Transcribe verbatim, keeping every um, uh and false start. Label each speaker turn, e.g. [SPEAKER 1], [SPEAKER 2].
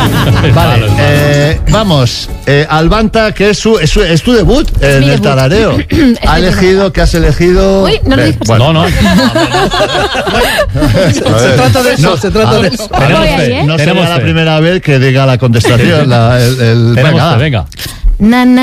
[SPEAKER 1] Vale, eh, vamos. Eh, Albanta, que es, su, es, su, es tu debut en el
[SPEAKER 2] debut.
[SPEAKER 1] tarareo. Ha elegido, ¿qué has elegido?
[SPEAKER 2] Uy, no lo
[SPEAKER 1] Ven,
[SPEAKER 2] dices.
[SPEAKER 1] bueno.
[SPEAKER 3] No, no.
[SPEAKER 4] Se trata de eso,
[SPEAKER 1] No,
[SPEAKER 4] se trata
[SPEAKER 1] a-
[SPEAKER 4] de eso.
[SPEAKER 1] a-
[SPEAKER 2] Voy
[SPEAKER 3] Tenemos
[SPEAKER 2] ahí,
[SPEAKER 3] fe,
[SPEAKER 2] ¿eh?
[SPEAKER 1] No
[SPEAKER 3] tenemos
[SPEAKER 1] será la
[SPEAKER 3] fe.
[SPEAKER 1] primera vez que diga la contestación. La, el, el,
[SPEAKER 3] Tenemos
[SPEAKER 1] venga,
[SPEAKER 3] fe,
[SPEAKER 1] va.
[SPEAKER 3] venga.
[SPEAKER 2] Na, na,